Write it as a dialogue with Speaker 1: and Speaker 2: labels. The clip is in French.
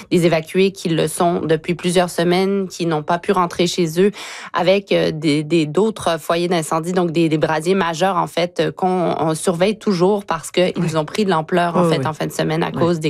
Speaker 1: des évacués qui le sont depuis plusieurs semaines, qui n'ont pas pu rentrer chez eux, avec d'autres foyers d'incendie, donc des brasiers majeurs, en fait, qu'on surveille toujours parce qu'ils ont pris de l'ampleur, en fait, en fin de semaine à cause des